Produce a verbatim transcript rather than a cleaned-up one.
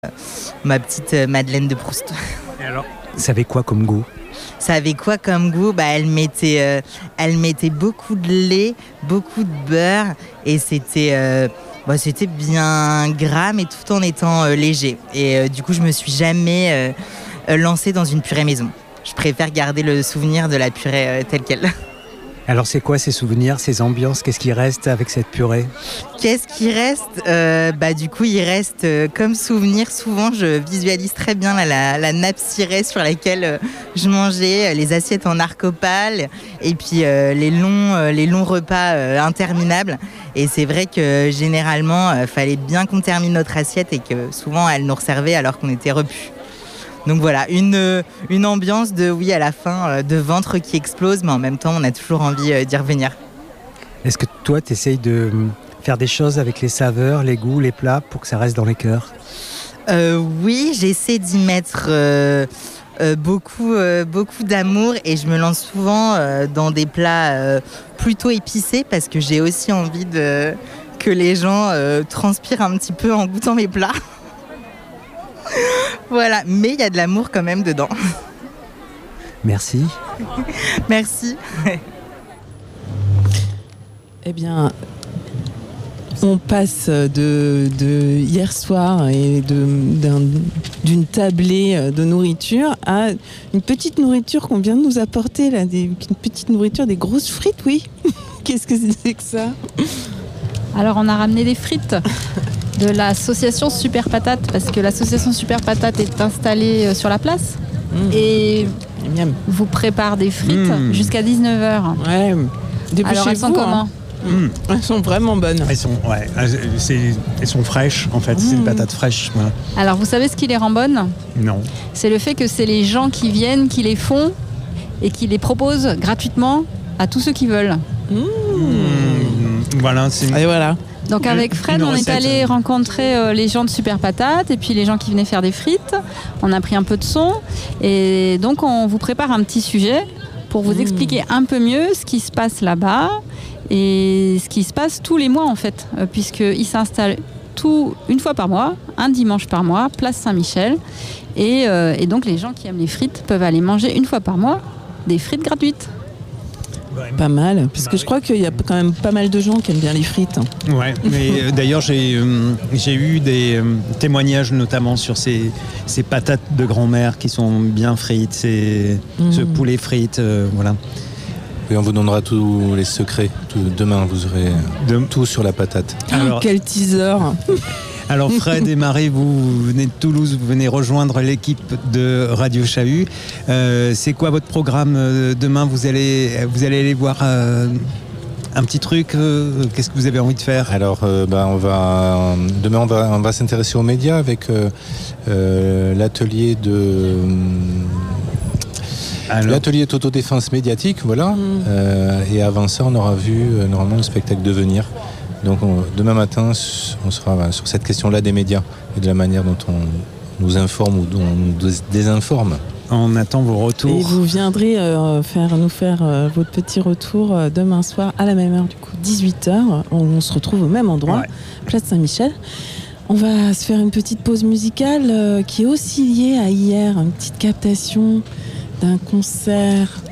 Ma petite euh, Madeleine de Proust. Et alors, ça avait quoi comme goût ? Ça avait quoi comme goût ? Bah, elle mettait, euh, elle mettait beaucoup de lait, beaucoup de beurre, et c'était, euh, bah, c'était bien gras, mais tout en étant euh, léger. Et euh, du coup, je me suis jamais euh, lancée dans une purée maison. Je préfère garder le souvenir de la purée euh, telle qu'elle. Alors c'est quoi ces souvenirs, ces ambiances ? Qu'est-ce qui reste avec cette purée ? Qu'est-ce qui reste ? euh, Bah du coup, il reste euh, comme souvenir. Souvent, je visualise très bien là, la, la nappe cirée sur laquelle euh, je mangeais, euh, les assiettes en arc-opale, et puis euh, les longs, euh, les longs repas euh, interminables. Et c'est vrai que généralement, il euh, fallait bien qu'on termine notre assiette et que souvent, elle nous resservait alors qu'on était repus. Donc voilà, une, une ambiance de, oui, à la fin, de ventre qui explose, mais en même temps, on a toujours envie d'y revenir. Est-ce que toi, tu essayes de faire des choses avec les saveurs, les goûts, les plats, pour que ça reste dans les cœurs ? euh, Oui, j'essaie d'y mettre euh, euh, beaucoup, euh, beaucoup d'amour, et je me lance souvent euh, dans des plats euh, plutôt épicés, parce que j'ai aussi envie de, que les gens euh, transpirent un petit peu en goûtant mes plats. Voilà, mais il y a de l'amour quand même dedans. Merci. Merci. Eh bien, on passe de, de hier soir et de, d'un, d'une tablée de nourriture à une petite nourriture qu'on vient de nous apporter, là, des, une petite nourriture, des grosses frites, oui. Qu'est-ce que c'est que ça ? Alors, on a ramené des frites de l'association Super Patate, parce que l'association Super Patate est installée sur la place mmh. et Miam. vous prépare des frites mmh. jusqu'à dix-neuf heures. Ouais. Depuis Alors, elles sont comment ? Mmh. Elles sont vraiment bonnes. Elles sont, ouais, c'est, elles sont fraîches, en fait. Mmh. C'est des patates fraîches. Voilà. Alors, vous savez ce qui les rend bonnes ? Non. C'est le fait que c'est les gens qui viennent, qui les font et qui les proposent gratuitement à tous ceux qui veulent. Mmh. Mmh. Voilà, c'est... Et voilà. Donc avec Fred, on est allé rencontrer euh, les gens de Super Patate et puis les gens qui venaient faire des frites. On a pris un peu de son et donc on vous prépare un petit sujet pour vous mmh. expliquer un peu mieux ce qui se passe là-bas et ce qui se passe tous les mois en fait, euh, puisqu'ils s'installent tout une fois par mois, un dimanche par mois, place Saint-Michel. Et, euh, et donc les gens qui aiment les frites peuvent aller manger une fois par mois des frites gratuites. Pas mal, parce que je crois qu'il y a quand même pas mal de gens qui aiment bien les frites. Ouais, mais euh, d'ailleurs j'ai, euh, j'ai eu des euh, témoignages notamment sur ces, ces patates de grand-mère qui sont bien frites, ces, mmh. ce poulet frites, euh, voilà. Et on vous donnera tous les secrets. Tout, demain, vous aurez de... tout sur la patate. Alors, quel teaser. Alors Fred et Marie, vous venez de Toulouse, vous venez rejoindre l'équipe de Radio Chahut. Euh, c'est quoi votre programme demain ? Vous allez, vous allez aller voir euh, un petit truc. Euh, qu'est-ce que vous avez envie de faire ? Alors, euh, bah, on va demain, on va, on va s'intéresser aux médias avec euh, euh, l'atelier de. Alors. L'atelier d'autodéfense médiatique, voilà. Mmh. Euh, et avant ça, on aura vu euh, normalement le spectacle Devenir. Donc on, demain matin, on sera voilà, sur cette question-là des médias et de la manière dont on nous informe ou dont on nous désinforme. On attend vos retours. Et vous viendrez euh, faire, nous faire euh, votre petit retour euh, demain soir à la même heure, du coup dix-huit heures. On, on se retrouve au même endroit, ouais. Place Saint-Michel. On va se faire une petite pause musicale euh, qui est aussi liée à hier, une petite captation d'un concert